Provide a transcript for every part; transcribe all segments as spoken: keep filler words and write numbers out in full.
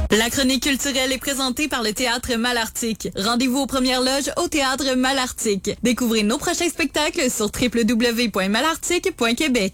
La chronique culturelle est présentée par le Théâtre Malartic. Rendez-vous aux premières loges au Théâtre Malartic. Découvrez nos prochains spectacles sur w w w point malartic point québec.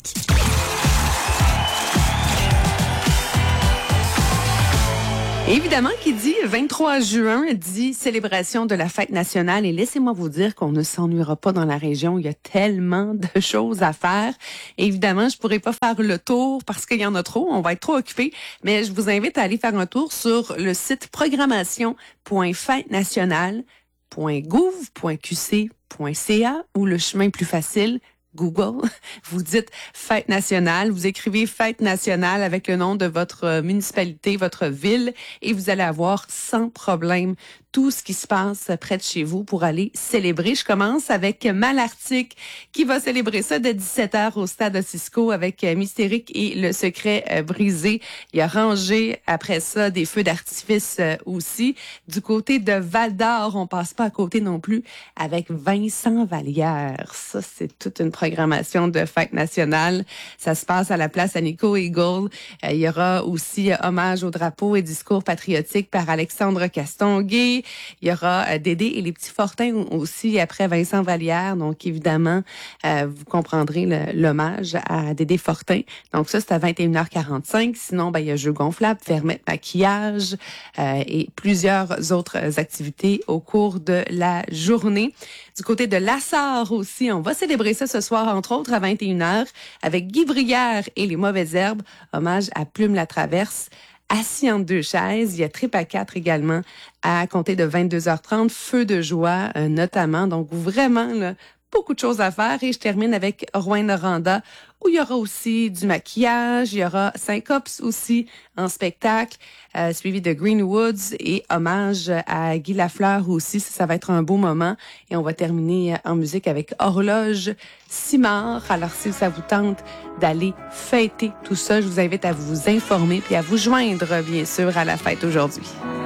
Évidemment, qui dit vingt-trois juin, dit célébration de la fête nationale. Et laissez-moi vous dire qu'on ne s'ennuiera pas dans la région. Il y a tellement de choses à faire. Et évidemment, je pourrais pas faire le tour parce qu'il y en a trop. On va être trop occupés. Mais je vous invite à aller faire un tour sur le site programmation point fête nationale point gouv point q c point c a ou le chemin plus facile, Google, vous dites Fête nationale, vous écrivez Fête nationale avec le nom de votre municipalité, votre ville, et vous allez avoir sans problème tout ce qui se passe près de chez vous pour aller célébrer. Je commence avec Malartic qui va célébrer ça dès dix-sept heures au Stade Ossisco avec Mystérique et le secret brisé. Il y a rangé après ça des feux d'artifice aussi. Du côté de Val-d'Or, on passe pas à côté non plus avec Vincent Vallière. Ça, c'est toute une programmation de fête nationale. Ça se passe à la place Nico Eagle. Euh, il y aura aussi euh, hommage au drapeau et discours patriotique par Alexandre Castonguay. Il y aura euh, Dédé et les petits Fortins aussi après Vincent Vallière. Donc, évidemment, euh, vous comprendrez le, l'hommage à Dédé Fortin. Donc, ça, c'est à vingt et une heures quarante-cinq. Sinon, ben, il y a jeux gonflables, fermette, maquillage euh, et plusieurs autres activités au cours de la journée. Du côté de Lassar aussi, on va célébrer ça ce soir, entre autres, à vingt et une heures, avec Guy Brière et les Mauvaises Herbes, hommage à Plume la Traverse. Assis entre deux chaises, il y a Trip à quatre également à compter de vingt-deux heures trente, Feu de joie euh, notamment. Donc vraiment, là, beaucoup de choses à faire. Et je termine avec Rouyn-Noranda, où il y aura aussi du maquillage, il y aura Syncops aussi en spectacle, euh, suivi de Greenwoods et hommage à Guy Lafleur aussi. Ça, ça va être un beau moment. Et on va terminer en musique avec Horloge Simard. Alors, si ça vous tente d'aller fêter tout ça, je vous invite à vous informer puis à vous joindre, bien sûr, à la fête aujourd'hui.